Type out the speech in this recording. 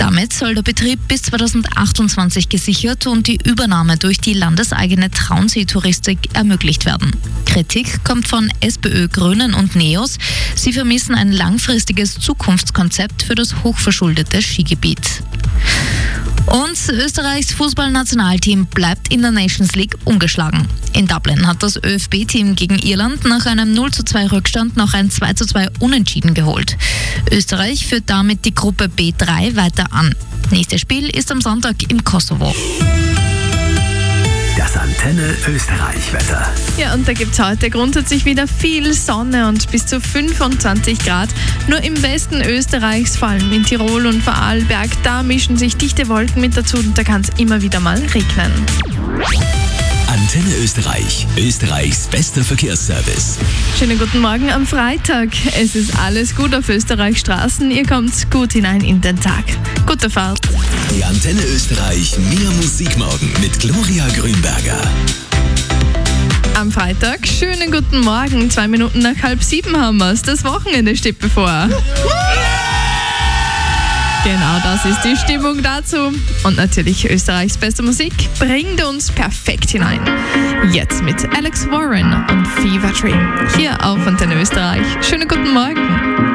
Damit soll der Betrieb bis 2028 gesichert und die Übernahme durch die landeseigene Traunsee-Touristik ermöglicht werden. Kritik kommt von SPÖ, Grünen und NEOS. Sie vermissen ein langfristiges Zukunftskonzept für das hochverschuldete Skigebiet. Und Österreichs Fußballnationalteam bleibt in der Nations League ungeschlagen. In Dublin hat das ÖFB-Team gegen Irland nach einem 0:2 Rückstand noch ein 2:2 Unentschieden geholt. Österreich führt damit die Gruppe B3 weiter an. Nächstes Spiel ist am Sonntag im Kosovo. Das Antenne Österreich-Wetter. Ja, und da gibt es heute grundsätzlich wieder viel Sonne und bis zu 25 Grad. Nur im Westen Österreichs, vor allem in Tirol und Vorarlberg, da mischen sich dichte Wolken mit dazu und da kann es immer wieder mal regnen. Antenne Österreich, Österreichs bester Verkehrsservice. Schönen guten Morgen am Freitag. Es ist alles gut auf Österreichs Straßen. Ihr kommt gut hinein in den Tag. Gute Fahrt. Die Antenne Österreich Mehr Musik morgen mit Gloria Grünberger. Am Freitag, schönen guten Morgen. 2 Minuten nach 6:30 haben wir es. Das Wochenende steht bevor. Genau, das ist die Stimmung dazu. Und natürlich Österreichs beste Musik bringt uns perfekt hinein. Jetzt mit Alex Warren und Fever Dream. Hier auf Antenne Österreich. Schönen guten Morgen.